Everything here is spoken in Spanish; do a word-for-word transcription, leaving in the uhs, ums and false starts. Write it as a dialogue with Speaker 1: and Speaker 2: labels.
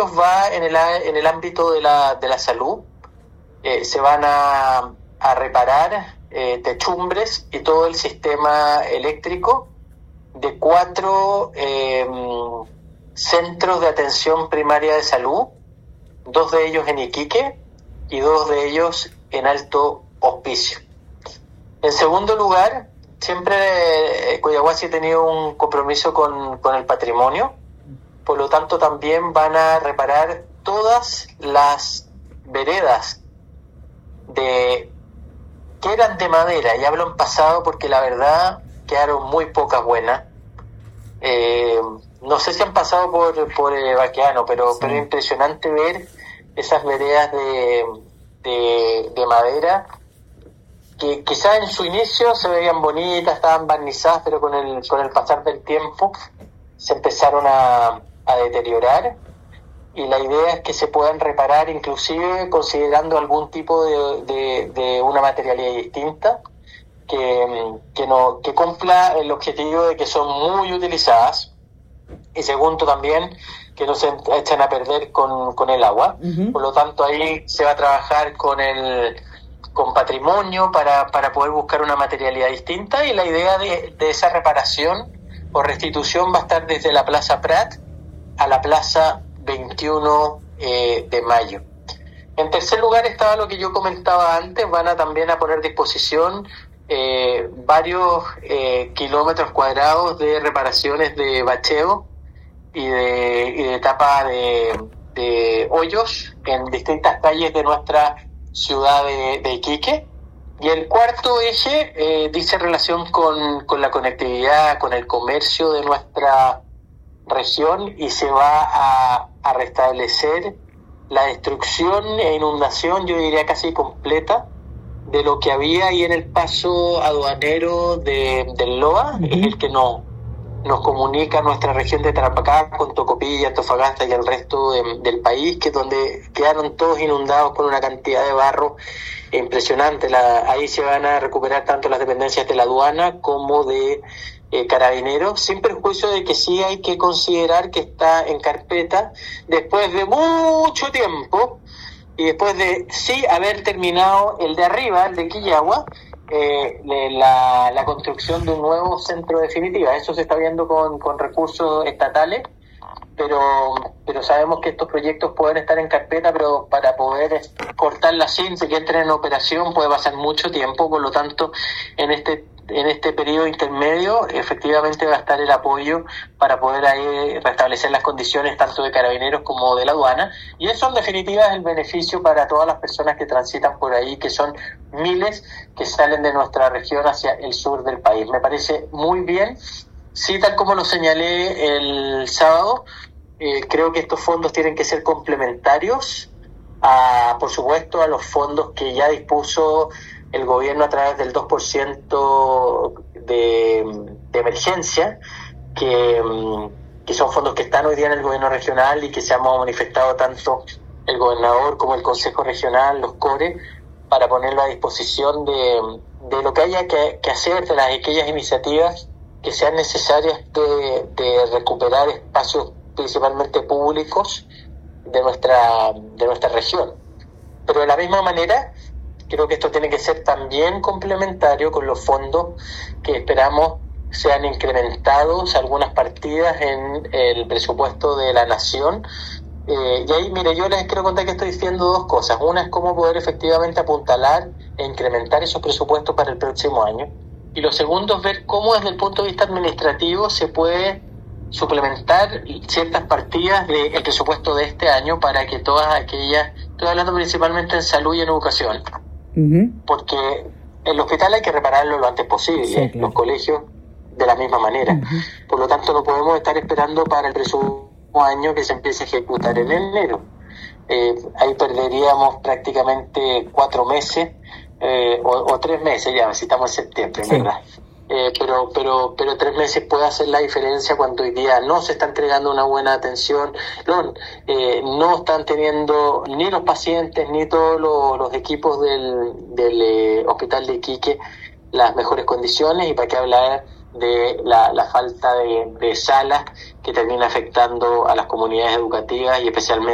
Speaker 1: ellos va en el, en el ámbito de la, de la salud. Eh, se van a, a reparar eh, techumbres y todo el sistema eléctrico de cuatro eh, centros de atención primaria de salud, dos de ellos en Iquique y dos de ellos en Alto Hospicio. En segundo lugar, siempre eh, Collahuasi ha tenido un compromiso con, con el patrimonio, por lo tanto también van a reparar todas las veredas de que eran de madera, y hablo en pasado porque la verdad quedaron muy pocas buenas. Eh, no sé si han pasado por, por eh, Baqueano, pero, sí. pero es impresionante ver esas veredas de, de, de madera que quizás en su inicio se veían bonitas, estaban barnizadas, pero con el, con el pasar del tiempo se empezaron a, a deteriorar, y la idea es que se puedan reparar inclusive considerando algún tipo de, de, de una materialidad distinta que, que, no, que cumpla el objetivo de que son muy utilizadas, y segundo también que no se echen a perder con, con el agua. Uh-huh. Por lo tanto ahí se va a trabajar con el con patrimonio para, para poder buscar una materialidad distinta, y la idea de, de esa reparación o restitución va a estar desde la Plaza Prat a la Plaza veintiuno eh, de mayo. En tercer lugar estaba lo que yo comentaba antes, van a también a poner a disposición eh, varios eh, kilómetros cuadrados de reparaciones de bacheo y de, y de tapa de, de hoyos en distintas calles de nuestra ciudad de, de Iquique. Y el cuarto eje eh, dice relación con, con la conectividad, con el comercio de nuestra región, y se va a, a restablecer la destrucción e inundación, yo diría casi completa, de lo que había ahí en el paso aduanero de, del Loa, uh-huh. el que no, nos comunica nuestra región de Tarapacá con Tocopilla, Antofagasta y el resto de, del país, que es donde quedaron todos inundados con una cantidad de barro impresionante. La, ahí se van a recuperar tanto las dependencias de la aduana como de eh, Carabineros, sin perjuicio de que sí hay que considerar que está en carpeta después de mucho tiempo, y después de sí haber terminado el de arriba, el de Quillagua, eh, la, la construcción de un nuevo centro definitiva. Eso se está viendo con, con recursos estatales, pero pero sabemos que estos proyectos pueden estar en carpeta, pero para poder cortar la cinta y que entren en operación puede pasar mucho tiempo. Por lo tanto, en este en este periodo intermedio efectivamente va a estar el apoyo para poder ahí restablecer las condiciones tanto de Carabineros como de la aduana, y eso en definitiva es el beneficio para todas las personas que transitan por ahí, que son miles que salen de nuestra región hacia el sur del país. Me parece muy bien. Sí, tal como lo señalé el sábado, eh, creo que estos fondos tienen que ser complementarios a, por supuesto, a los fondos que ya dispuso el gobierno a través del dos por ciento de, de emergencia, que, que son fondos que están hoy día en el gobierno regional y que se han manifestado tanto el gobernador como el Consejo Regional, los CORE, para ponerlo a disposición de, de lo que haya que, que hacer, de las aquellas iniciativas que sean necesarias de, de recuperar espacios principalmente públicos de nuestra de nuestra región. Pero de la misma manera, creo que esto tiene que ser también complementario con los fondos que esperamos sean incrementados, algunas partidas en el presupuesto de la Nación. Eh, y ahí, mire, yo les quiero contar que estoy diciendo dos cosas. Una es cómo poder efectivamente apuntalar e incrementar esos presupuestos para el próximo año. Y lo segundo es ver cómo desde el punto de vista administrativo se puede suplementar ciertas partidas del presupuesto de este año para que todas aquellas, estoy hablando principalmente en salud y en educación, uh-huh. porque el hospital hay que repararlo lo antes posible, sí, claro. Los colegios de la misma manera. Uh-huh. Por lo tanto, no podemos estar esperando para el próximo año que se empiece a ejecutar en enero. Eh, ahí perderíamos prácticamente cuatro meses eh, o, o tres meses ya, si estamos en septiembre, sí. ¿verdad? Eh, pero pero pero tres meses puede hacer la diferencia cuando hoy día no se está entregando una buena atención, no, eh, no están teniendo ni los pacientes ni todos los, los equipos del, del eh, hospital de Iquique las mejores condiciones, y para qué hablar de la, la falta de, de salas que termina afectando a las comunidades educativas y especialmente